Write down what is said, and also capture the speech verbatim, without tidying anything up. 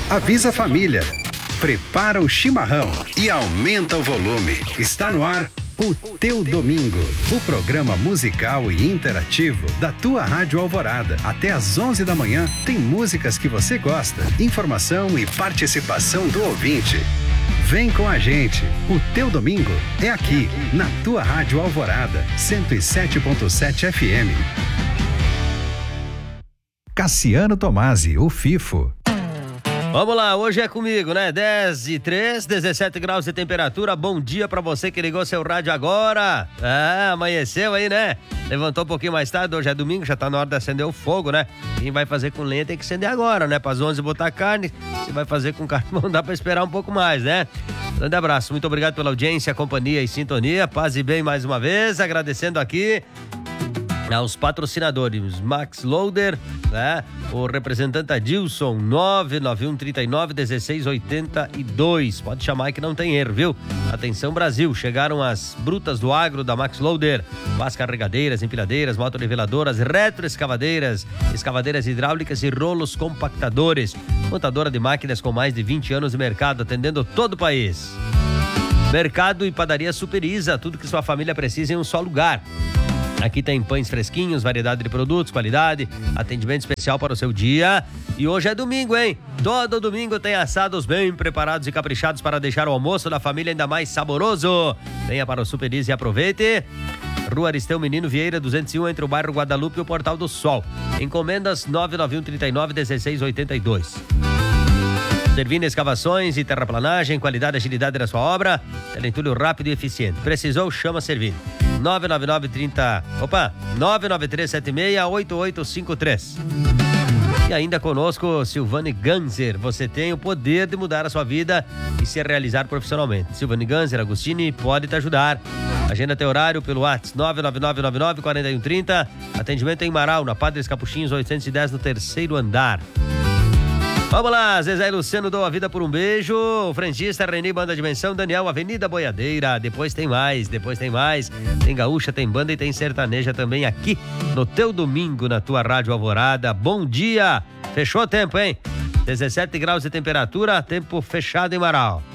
Avisa a família. Prepara o chimarrão e aumenta o volume. Está no ar o Teu Domingo, o programa musical e interativo da tua Rádio Alvorada. Até às onze da manhã tem músicas que você gosta, informação e participação do ouvinte. Vem com a gente. O Teu Domingo é aqui, na tua Rádio Alvorada, cento e sete ponto sete F M. Cassiano Tomasi, o Fifo. Vamos lá, hoje é comigo, né? dez e três, dezessete graus de temperatura. Bom dia pra você que ligou seu rádio agora. Ah, amanheceu aí, né? Levantou um pouquinho mais tarde, hoje é domingo, já tá na hora de acender o fogo, né? Quem vai fazer com lenha tem que acender agora, né? Para as onze botar carne. Se vai fazer com carne, não dá pra esperar um pouco mais, né? Grande abraço, muito obrigado pela audiência, companhia e sintonia. Paz e bem mais uma vez, agradecendo aqui aos patrocinadores Max Loader, né? O representante Adilson, nove nove um, trinta e nove, dezesseis, oitenta e dois. Pode chamar que não tem erro, viu? Atenção Brasil, chegaram as brutas do agro da Max Loader. Pás carregadeiras, empilhadeiras, motoniveladoras, retroescavadeiras, escavadeiras hidráulicas e rolos compactadores. Montadora de máquinas com mais de vinte anos de mercado, atendendo todo o país. Mercado e padaria Superiza, tudo que sua família precisa em um só lugar. Aqui tem pães fresquinhos, variedade de produtos, qualidade, atendimento especial para o seu dia. E hoje é domingo, hein? Todo domingo tem assados bem preparados e caprichados para deixar o almoço da família ainda mais saboroso. Venha para o Superize e aproveite. Rua Aristeu Menino Vieira, duzentos e um, entre o bairro Guadalupe e o Portal do Sol. Encomendas nove nove um, trinta e nove, dezesseis, oitenta e dois. Servindo escavações e terraplanagem, qualidade e agilidade da sua obra, entulho rápido e eficiente. Precisou, chama Servindo. nove nove nove trinta, opa, nove nove três sete seis, oito oito cinco três. E ainda conosco, Silvane Ganser. Você tem o poder de mudar a sua vida e se realizar profissionalmente. Silvane Ganser Agostini pode te ajudar. Agenda teu horário pelo WhatsApp nove nove nove nove nove, quatro um três zero. Atendimento em Marau, na Padres Capuchinhos oitocentos e dez, no terceiro andar. Vamos lá, Zezé e Luciano, dou a vida por um beijo. O frentista Reni, Banda Dimensão, Daniel, Avenida Boiadeira. Depois tem mais, depois tem mais. Tem gaúcha, tem banda e tem sertaneja também aqui no Teu Domingo, na tua Rádio Alvorada. Bom dia! Fechou o tempo, hein? dezessete graus de temperatura, tempo fechado em Marau.